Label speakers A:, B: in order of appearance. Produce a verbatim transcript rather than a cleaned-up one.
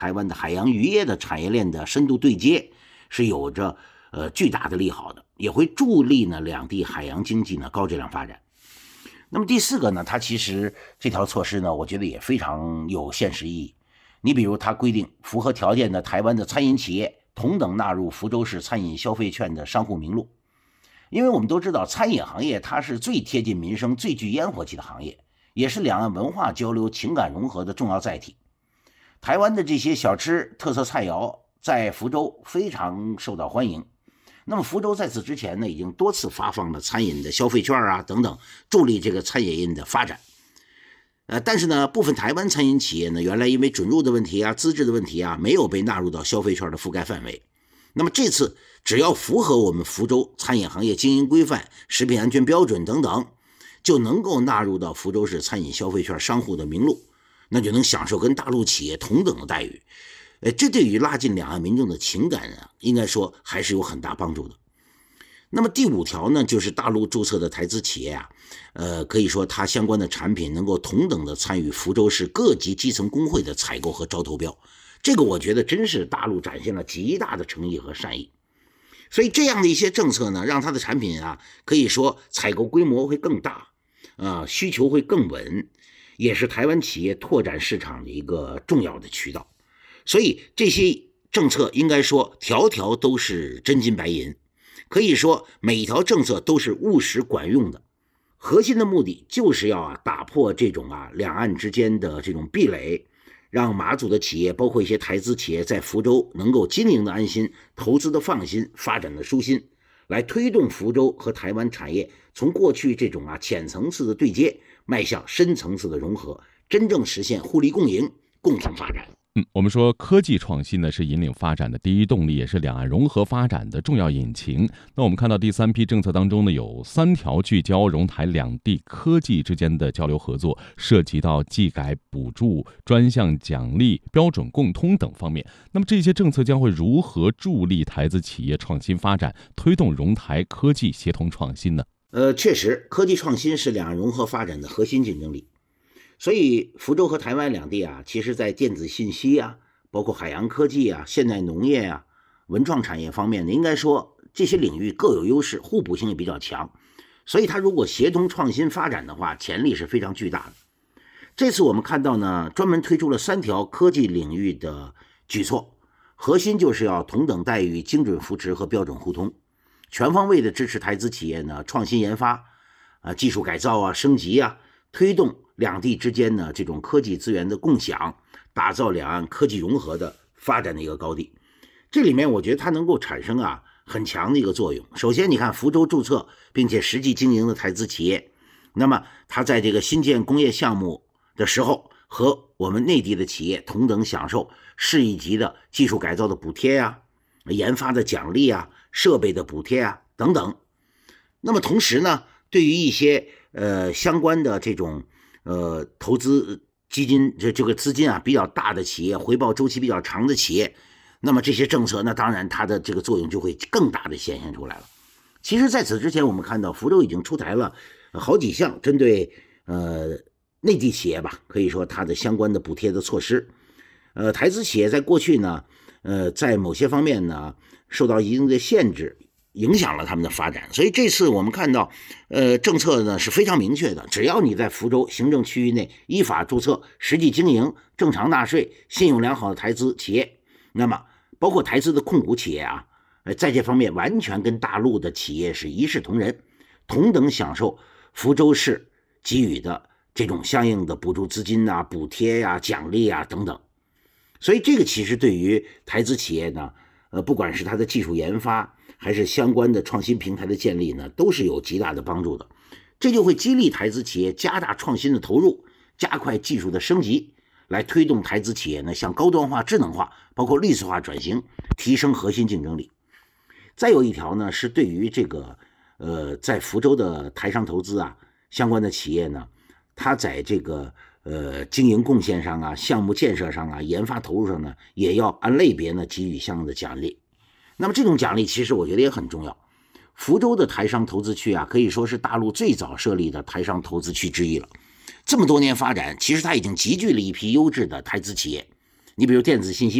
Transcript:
A: 台湾的海洋渔业的产业链的深度对接，是有着呃巨大的利好的，也会助力呢两地海洋经济呢高质量发展。那么第四个呢，它其实这条措施呢，我觉得也非常有现实意义。你比如它规定符合条件的台湾的餐饮企业同等纳入福州市餐饮消费券的商户名录。因为我们都知道餐饮行业它是最贴近民生最具烟火气的行业，也是两岸文化交流情感融合的重要载体。台湾的这些小吃特色菜肴在福州非常受到欢迎，那么福州在此之前呢，已经多次发放了餐饮的消费券啊等等，助力这个餐饮业的发展。呃，但是呢，部分台湾餐饮企业呢，原来因为准入的问题啊、资质的问题啊，没有被纳入到消费券的覆盖范围。那么这次只要符合我们福州餐饮行业经营规范、食品安全标准等等，就能够纳入到福州市餐饮消费券商户的名录，那就能享受跟大陆企业同等的待遇。呃，这对于拉近两岸民众的情感啊，应该说还是有很大帮助的。那么第五条呢，就是大陆注册的台资企业啊，呃，可以说它相关的产品能够同等的参与福州市各级基层工会的采购和招投标，这个我觉得真是大陆展现了极大的诚意和善意。所以这样的一些政策呢，让它的产品啊，可以说采购规模会更大，啊、呃，需求会更稳，也是台湾企业拓展市场的一个重要的渠道。所以这些政策应该说条条都是真金白银。可以说每一条政策都是务实管用的，核心的目的就是要啊打破这种啊两岸之间的这种壁垒，让马祖的企业包括一些台资企业在福州能够经营的安心，投资的放心，发展的舒心，来推动福州和台湾产业从过去这种啊浅层次的对接迈向深层次的融合，真正实现互利共赢，共同发展。
B: 嗯，我们说科技创新呢是引领发展的第一动力，也是两岸融合发展的重要引擎。那我们看到第三批政策当中呢，有三条聚焦融台两地科技之间的交流合作，涉及到技改、补助、专项奖励、标准共通等方面。那么这些政策将会如何助力台资企业创新发展，推动融台科技协同创新呢？
A: 呃，确实，科技创新是两岸融合发展的核心竞争力。所以福州和台湾两地啊，其实在电子信息啊，包括海洋科技啊、现代农业啊、文创产业方面呢，应该说这些领域各有优势，互补性也比较强。所以它如果协同创新发展的话，潜力是非常巨大的。这次我们看到呢，专门推出了三条科技领域的举措，核心就是要同等待遇、精准扶持和标准互通，全方位的支持台资企业呢创新研发啊、技术改造啊、升级啊，推动两地之间呢这种科技资源的共享，打造两岸科技融合的发展的一个高地。这里面我觉得它能够产生啊很强的一个作用。首先你看福州注册并且实际经营的台资企业，那么它在这个新建工业项目的时候，和我们内地的企业同等享受市一级的技术改造的补贴啊、研发的奖励啊、设备的补贴啊等等。那么同时呢，对于一些呃相关的这种呃，投资基金这这个资金啊比较大的企业，回报周期比较长的企业，那么这些政策，那当然它的这个作用就会更大的显现出来了。其实在此之前，我们看到福州已经出台了好几项针对呃内地企业吧，可以说它的相关的补贴的措施。呃，台资企业在过去呢，呃，在某些方面呢受到一定的限制，影响了他们的发展。所以这次我们看到呃，政策呢是非常明确的，只要你在福州行政区域内依法注册、实际经营、正常纳税、信用良好的台资企业，那么包括台资的控股企业啊，在这方面完全跟大陆的企业是一视同仁，同等享受福州市给予的这种相应的补助资金啊、补贴呀、啊、奖励啊等等。所以这个其实对于台资企业呢，呃，不管是它的技术研发还是相关的创新平台的建立呢，都是有极大的帮助的。这就会激励台资企业加大创新的投入，加快技术的升级，来推动台资企业呢向高端化、智能化，包括绿色化转型，提升核心竞争力。再有一条呢，是对于这个呃在福州的台商投资啊相关的企业呢，它在这个呃经营贡献上啊、项目建设上啊、研发投入上呢，也要按类别呢给予相应的奖励。那么这种奖励其实我觉得也很重要。福州的台商投资区啊，可以说是大陆最早设立的台商投资区之一了。这么多年发展，其实它已经集聚了一批优质的台资企业， 你比如电子信息